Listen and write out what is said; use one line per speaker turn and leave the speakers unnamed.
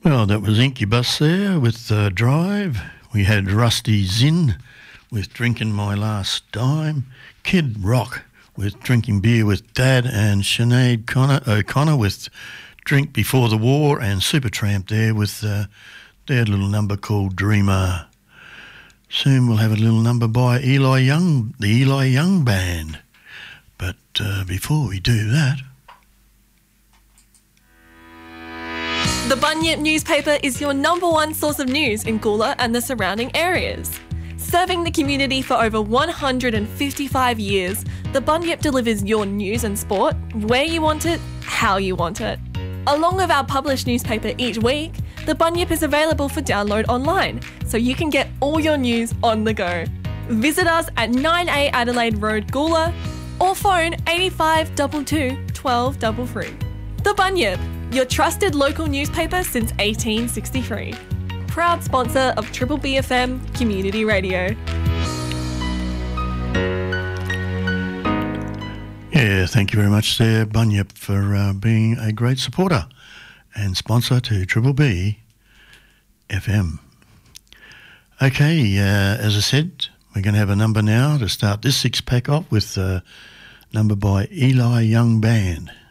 Well, that was Incubus there with Drive. We had Rusty Zinn with Drinking My Last Dime. Kid Rock with Drinking Beer with Dad, and Sinead O'Connor with Drink Before the War, and Supertramp there with their little number called Dreamer. Soon we'll have a little number by Eli Young, the Eli Young Band. But before we do that...
The Bunyip newspaper is your number one source of news in Gula and the surrounding areas. Serving the community for over 155 years, the Bunyip delivers your news and sport where you want it, how you want it. Along with our published newspaper each week, the Bunyip is available for download online, so you can get all your news on the go. Visit us at 9A Adelaide Road, Gula, or phone 85 22 1233. The Bunyip, your trusted local newspaper since 1863. Proud sponsor of Triple B FM Community Radio.
Yeah, thank you very much there, Bunyip, for being a great supporter and sponsor to Triple B FM. Okay, as I said, we're going to have a number now to start this six-pack off with a number by Eli Young Band.